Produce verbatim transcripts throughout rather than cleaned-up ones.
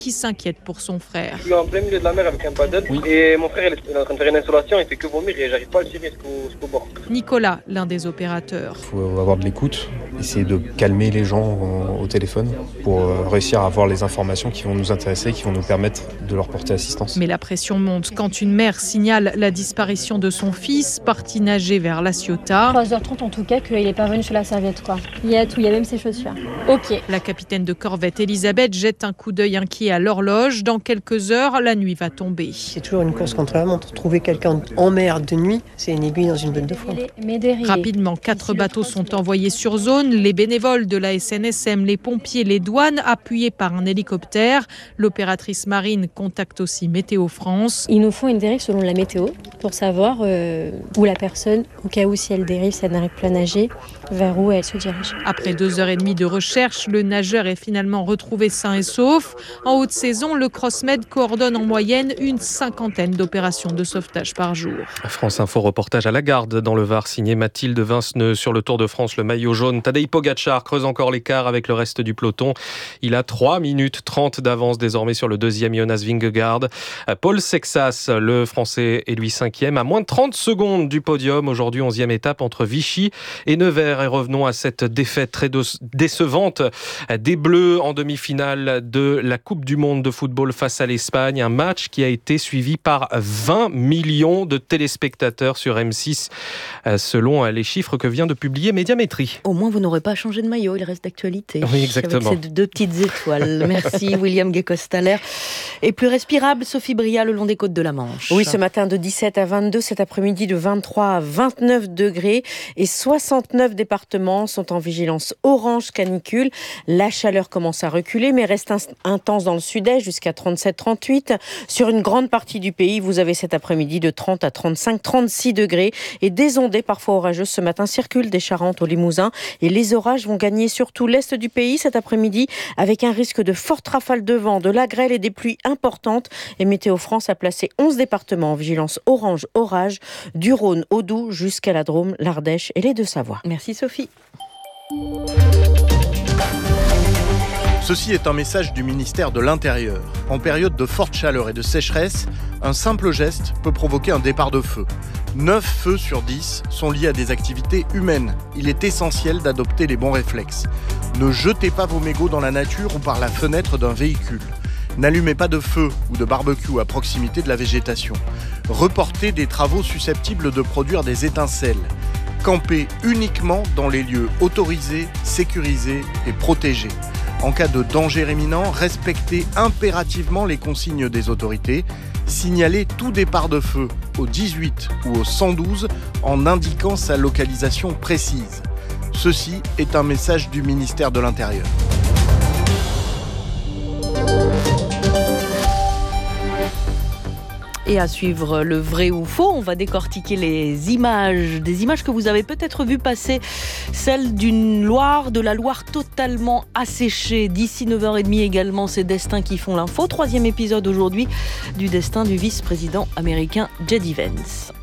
qui s'inquiète pour son frère. Je suis en plein milieu de la mer avec un paddle oui. et mon frère il est en train de faire une installation, il fait que vomir et j'arrive pas à le tirer jusqu'au, jusqu'au bord. Nicolas, l'un des opérateurs. Il faut avoir de l'écoute, essayer de calmer les gens au téléphone pour réussir à avoir les informations qui vont nous intéresser, qui vont nous permettre de leur porter assistance. Mais la pression monte quand une mère signale la disparition de son fils, parti nager vers La Ciotat. trois heures trente en tout cas, qu'il n'est pas venu sur la serviette, quoi. Il y a tout, il y a même ses chaussures. Ok. La capitaine de corvette Elisabeth jette un coup d'œil inquiet à l'horloge. Dans quelques heures, la nuit va tomber. C'est toujours une course contre la montre. Trouver quelqu'un en mer de nuit, c'est une aiguille dans une botte de foin. Rapidement, quatre bateaux sont envoyés sur zone. Les bénévoles de la S N S M, les pompiers, les douanes, appuyés par un hélicoptère. L'opératrice marine contacte aussi Météo France. Ils nous font une dérive selon la météo pour savoir euh, où la personne, au cas où si elle dérive, si elle n'arrive plus à nager, vers où elle se dirige. Après deux heures et demie de recherche, le nageur est finalement retrouvé sain et sauf. En haute saison, le CrossMed coordonne en moyenne une cinquantaine d'opérations de sauvetage par jour. France Info, reportage à la Garde dans le Var, signé Mathilde Vinceneux. Sur le Tour de France, le maillot jaune, Tadej Pogačar creuse encore l'écart avec le reste du peloton. Il a trois minutes trente d'avance désormais sur le deuxième Jonas Vingegaard. Paul Sexas, le Français, est lui cinquième, à moins de trente secondes du podium. Aujourd'hui, onzième étape entre Vichy et Nevers. Et revenons à cette défaite très décevante des Bleus en demi-finale de la Coupe du Monde de football face à l'Espagne. Un match qui a été suivi par vingt millions de téléspectateurs sur M six, selon les chiffres que vient de publier Médiamétrie. Au moins, vous n'aurez pas changé de maillot, il reste d'actualité. Oui, exactement. Avec ces deux petites étoiles. Merci, William Guécostaler. Et plus respirable, Sophie Bria, le long des côtes de la Manche. Oui, ce matin de dix-sept à vingt-deux, cet après-midi de vingt-trois à vingt-neuf degrés et soixante-neuf départements sont en vigilance orange canicule. La chaleur commence à reculer mais reste intense dans le sud-est jusqu'à trente-sept à trente-huit. Sur une grande partie du pays, vous avez cet après-midi de trente à trente-cinq à trente-six degrés et des ondées parfois orageuses ce matin circulent des Charentes au Limousin et les orages vont gagner surtout l'est du pays cet après-midi avec un risque de fortes rafales de vent, de la grêle et des pluies importantes. Et Météo France a placé onze départements en vigilance orange orage, du Rhône au Doubs jusqu'à la Drôme, l'Ardèche et les Deux-Savoies. Merci Sophie. Ceci est un message du ministère de l'Intérieur. En période de forte chaleur et de sécheresse, un simple geste peut provoquer un départ de feu. neuf feux sur dix sont liés à des activités humaines. Il est essentiel d'adopter les bons réflexes. Ne jetez pas vos mégots dans la nature ou par la fenêtre d'un véhicule. N'allumez pas de feu ou de barbecue à proximité de la végétation. Reportez des travaux susceptibles de produire des étincelles. Campez uniquement dans les lieux autorisés, sécurisés et protégés. En cas de danger imminent, respectez impérativement les consignes des autorités. Signalez tout départ de feu au dix-huit ou au cent douze en indiquant sa localisation précise. Ceci est un message du ministère de l'Intérieur. Et à suivre le vrai ou faux, on va décortiquer les images, des images que vous avez peut-être vues passer, celle d'une Loire, de la Loire totalement asséchée. D'ici neuf heures trente également, c'est Destin qui font l'info. Troisième épisode aujourd'hui du destin du vice-président américain J D Vance.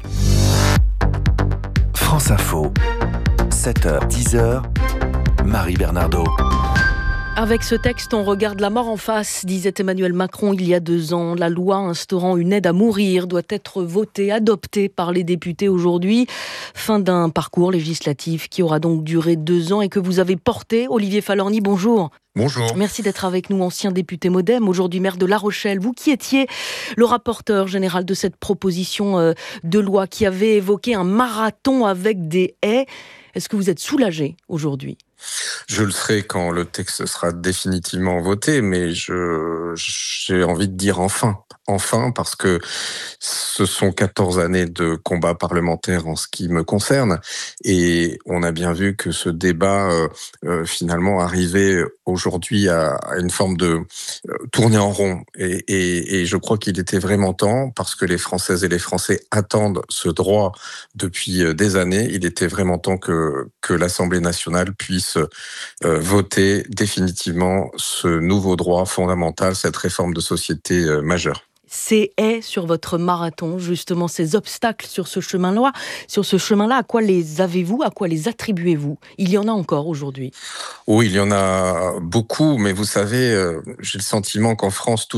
France Info, sept heures dix heures, Marie Bernardo. Avec ce texte, on regarde la mort en face, disait Emmanuel Macron il y a deux ans. La loi instaurant une aide à mourir doit être votée, adoptée par les députés aujourd'hui. Fin d'un parcours législatif qui aura donc duré deux ans et que vous avez porté. Olivier Falorni, bonjour. Bonjour. Merci d'être avec nous, ancien député Modem, aujourd'hui maire de La Rochelle. Vous qui étiez le rapporteur général de cette proposition de loi qui avait évoqué un marathon avec des haies. Est-ce que vous êtes soulagé aujourd'hui ? Je le serai quand le texte sera définitivement voté, mais je, j'ai envie de dire enfin. Enfin, parce que ce sont quatorze années de combat parlementaire en ce qui me concerne, et on a bien vu que ce débat euh, euh, finalement arrivait aujourd'hui à, à une forme de euh, tournée en rond, et, et, et je crois qu'il était vraiment temps, parce que les Françaises et les Français attendent ce droit depuis des années. Il était vraiment temps que, que l'Assemblée nationale puisse euh, voter définitivement ce nouveau droit fondamental, cette réforme de société euh, majeure. ces haies sur votre marathon, justement, ces obstacles sur ce chemin-là, sur ce chemin-là, à quoi les avez-vous, à quoi les attribuez-vous? Il y en a encore aujourd'hui. Oui, il y en a beaucoup, mais vous savez, euh, j'ai le sentiment qu'en France, tout